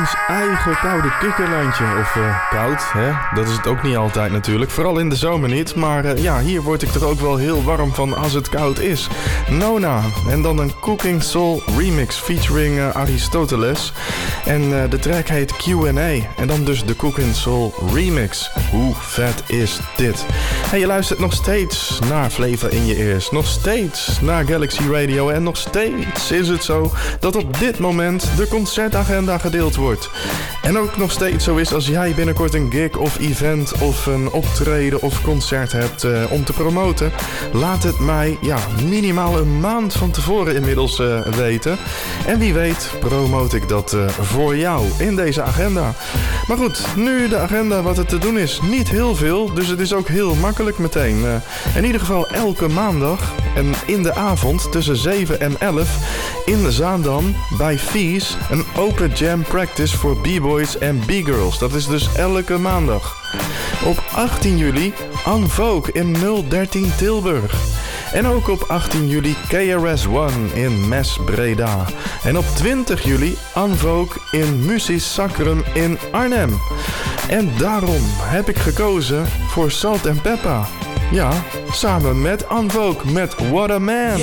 Wiens eigen koude kikkerlandje. Of koud, hè? Dat is het ook niet altijd natuurlijk. Vooral in de zomer niet. Maar ja, hier word ik er ook wel heel warm van als het koud is. Nona. En dan een Cooking Soul remix featuring Aristoteles. En de track heet Q&A. En dan dus de Cooking Soul remix. Hoe vet is dit? En je luistert nog steeds naar Flavor in je ears. Nog steeds naar Galaxy Radio. En nog steeds is het zo dat op dit moment de concertagenda gedeeld wordt. En ook nog steeds zo is als jij binnenkort een gig of event of een optreden of concert hebt om te promoten. Laat het mij minimaal een maand van tevoren inmiddels weten. En wie weet promote ik dat voor jou in deze agenda. Maar goed, nu de agenda wat er te doen is. Niet heel veel, dus het is ook heel makkelijk meteen. In ieder geval elke maandag en in de avond tussen 7 en 11 in Zaandam bij Fees een open jam practice voor b-boys en b-girls. Dat is dus elke maandag. Op 18 juli En Vogue in 013 Tilburg. En ook op 18 juli KRS-One in Mes Breda. En op 20 juli En Vogue in Musis Sacrum in Arnhem. En daarom heb ik gekozen voor Salt & Peppa. Ja, samen met En Vogue met What a Man.